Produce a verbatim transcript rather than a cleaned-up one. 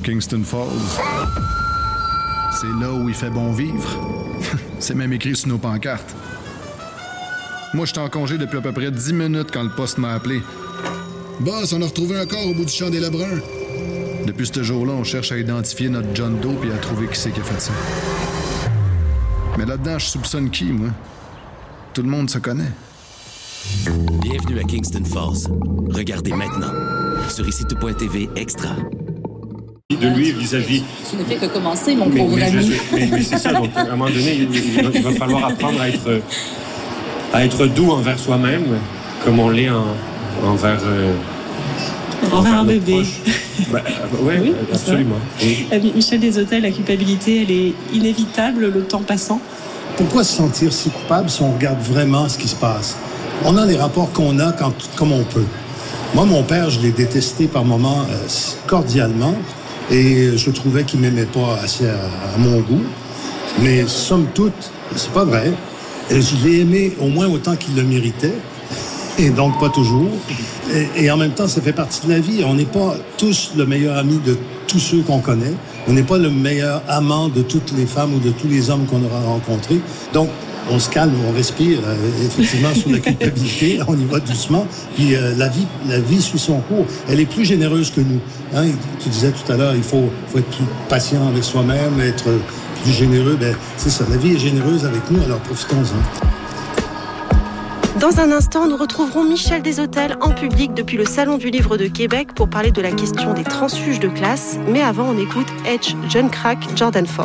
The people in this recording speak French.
Kingston Falls. C'est là où il fait bon vivre. C'est même écrit sur nos pancartes. Moi, j'étais en congé depuis à peu près dix minutes quand le poste m'a appelé. Boss, on a retrouvé un corps au bout du champ des Lebrun. Depuis ce jour-là, on cherche à identifier notre John Doe et à trouver qui c'est qui a fait ça. Mais là-dedans, je soupçonne qui, moi? Tout le monde se connaît. Bienvenue à Kingston Falls. Regardez maintenant sur ici tout point t v extra. De lui vis-à-vis. Ce ne fait que commencer, mon mais, pauvre mais, ami. je, mais, mais c'est ça, donc à un moment donné, il, il, va, il va falloir apprendre à être, à être doux envers soi-même, comme on l'est en, envers, euh, envers, envers un bébé. Bah, oui, oui, absolument. Et... Michel Deshotel, la culpabilité, elle est inévitable le temps passant. Pourquoi se sentir si coupable si on regarde vraiment ce qui se passe? On a les rapports qu'on a quand, comme on peut. Moi, mon père, je l'ai détesté par moments euh, cordialement et je trouvais qu'il m'aimait pas assez à, à mon goût. Mais somme toute, c'est pas vrai. Et je l'ai aimé au moins autant qu'il le méritait, et donc pas toujours. Et, et en même temps, ça fait partie de la vie. On n'est pas tous le meilleur ami de tous ceux qu'on connaît. On n'est pas le meilleur amant de toutes les femmes ou de tous les hommes qu'on aura rencontrés. Donc, on se calme, on respire, euh, effectivement, sur la culpabilité, on y va doucement, puis euh, la vie, la vie suit son cours. Elle est plus généreuse que nous. Hein? Tu disais tout à l'heure, il faut, faut être plus patient avec soi-même, être plus généreux. Ben, c'est ça, la vie est généreuse avec nous, alors profitons-en. Dans un instant, nous retrouverons Michel Deshotel en public depuis le Salon du Livre de Québec pour parler de la question des transfuges de classe. Mais avant, on écoute Edge, John Crack, Jordan Ford.